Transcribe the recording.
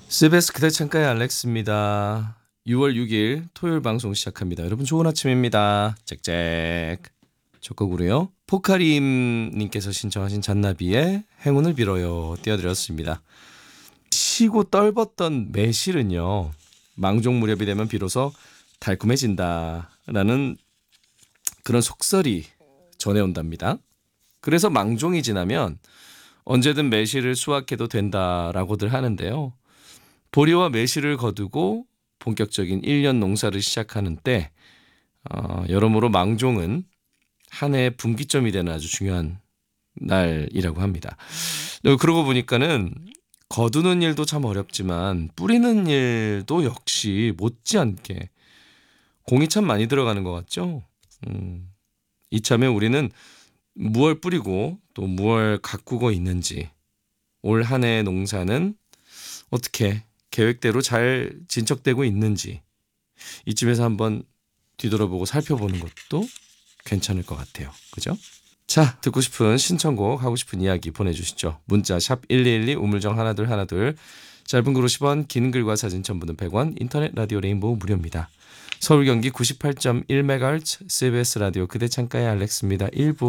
CBS 그대 창가의 알렉스입니다. 6월 6일 토요일 방송 시작합니다. 여러분 좋은 아침입니다. 짹짹. 첫 곡으로요. 포카림님께서 신청하신 잔나비의 행운을 빌어요 띄워드렸습니다. 시고 떨궜던 매실은요. 망종 무렵이 되면 비로소 달콤해진다라는 그런 속설이 전해온답니다. 그래서 망종이 지나면 언제든 매실을 수확해도 된다라고들 하는데요. 보리와 매실을 거두고 본격적인 1년 농사를 시작하는 때 여러모로 망종은 한 해의 분기점이 되는 아주 중요한 날이라고 합니다. 그러고 보니까는 거두는 일도 참 어렵지만 뿌리는 일도 역시 못지않게 공이 참 많이 들어가는 것 같죠. 이참에 우리는 무얼 뿌리고 또 무얼 가꾸고 있는지, 올 한 해의 농사는 어떻게 계획대로 잘 진척되고 있는지 이쯤에서 한번 뒤돌아보고 살펴보는 것도 괜찮을 것 같아요. 그죠? 자, 듣고 싶은 신청곡, 하고 싶은 이야기 보내주시죠. 문자 샵 1212 우물정 1212, 짧은 글 50원, 긴 글과 사진 첨부는 100원, 인터넷 라디오 레인보우 무료입니다. 서울 경기 98.1MHz CBS 라디오 그대 창가의 알렉스입니다. 1부